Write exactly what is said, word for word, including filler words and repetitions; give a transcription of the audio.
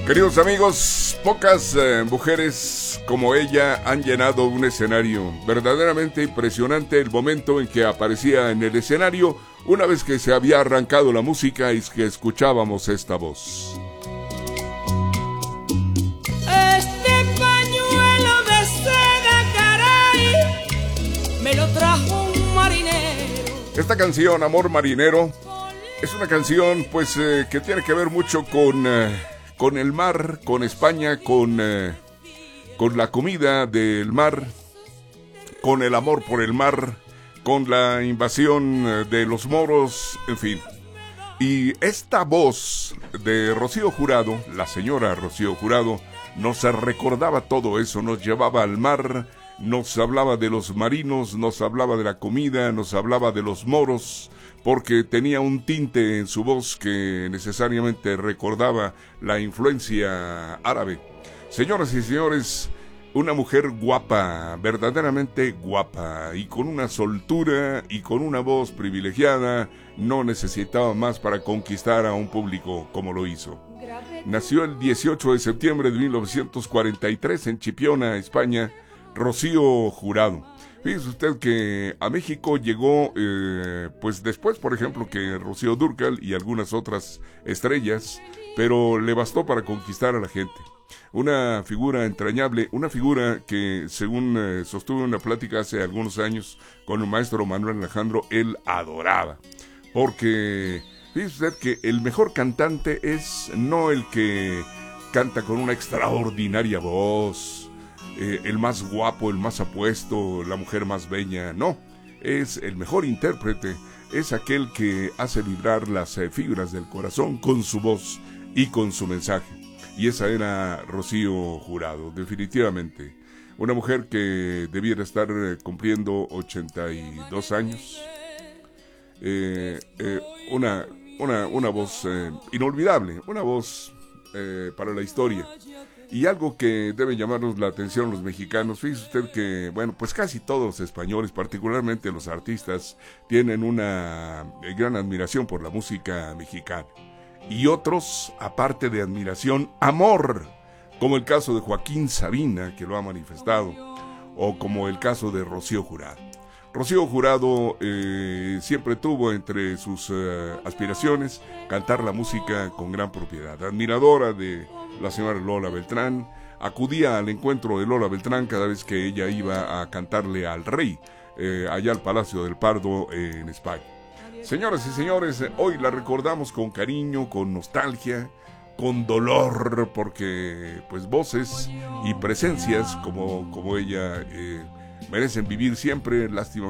Queridos amigos, pocas eh, mujeres como ella han llenado un escenario. Verdaderamente impresionante el momento en que aparecía en el escenario una vez que se había arrancado la música y que escuchábamos esta voz. Este pañuelo de seda, caray, me lo trajo un marinero. Esta canción, Amor Marinero, es una canción pues eh, que tiene que ver mucho con... Eh, con el mar, con España, con, eh, con la comida del mar, con el amor por el mar, con la invasión de los moros, en fin. Y esta voz de Rocío Jurado, la señora Rocío Jurado, nos recordaba todo eso, nos llevaba al mar, nos hablaba de los marinos, nos hablaba de la comida, nos hablaba de los moros, porque tenía un tinte en su voz que necesariamente recordaba la influencia árabe. Señoras y señores, una mujer guapa, verdaderamente guapa, y con una soltura y con una voz privilegiada, no necesitaba más para conquistar a un público como lo hizo. Nació el dieciocho de septiembre de mil novecientos cuarenta y tres en Chipiona, España, Rocío Jurado. Fíjese usted que a México llegó, eh, pues después, por ejemplo, que Rocío Dúrcal y algunas otras estrellas, pero le bastó para conquistar a la gente. Una figura entrañable, una figura que, según eh, sostuve una plática hace algunos años con el maestro Manuel Alejandro, él adoraba. Porque, fíjese usted que el mejor cantante es no el que canta con una extraordinaria voz, Eh, el más guapo, el más apuesto, la mujer más bella, no, es el mejor intérprete, es aquel que hace vibrar las eh, fibras del corazón con su voz y con su mensaje, y esa era Rocío Jurado, definitivamente, una mujer que debiera estar eh, cumpliendo ochenta y dos años, eh, eh, una, una, una voz eh, inolvidable, una voz eh, para la historia. Y algo que debe llamarnos la atención los mexicanos, fíjese usted que, bueno, pues casi todos los españoles, particularmente los artistas, tienen una gran admiración por la música mexicana. Y otros, aparte de admiración, amor, como el caso de Joaquín Sabina, que lo ha manifestado, o como el caso de Rocío Jurado. Rocío Jurado eh, siempre tuvo entre sus eh, aspiraciones cantar la música con gran propiedad. Admiradora de la señora Lola Beltrán, acudía al encuentro de Lola Beltrán cada vez que ella iba a cantarle al rey, eh, allá al Palacio del Pardo eh, en España. Señoras y señores, eh, hoy la recordamos con cariño, con nostalgia, con dolor, porque pues voces y presencias como, como ella eh, merecen vivir siempre. Lástima